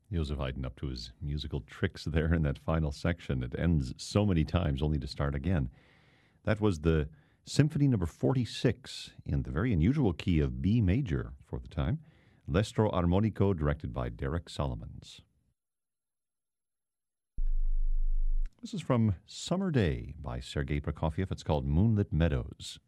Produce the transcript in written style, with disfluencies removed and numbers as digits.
Joseph Haydn up to his musical tricks there in that final section. It ends so many times only to start again. That was the Symphony number 46 in the very unusual key of B major for the time. L'Estro Armonico, directed by Derek Solomons. This is from Summer Day by Sergei Prokofiev. It's called Moonlit Meadows.